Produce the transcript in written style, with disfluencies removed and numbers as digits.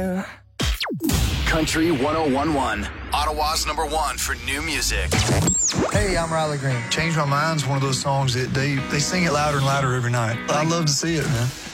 Country 1011, Ottawa's #1 for new music. Hey, I'm Riley Green. Change My Mind's one of those songs that they sing it louder and louder every night. I love to see it, man.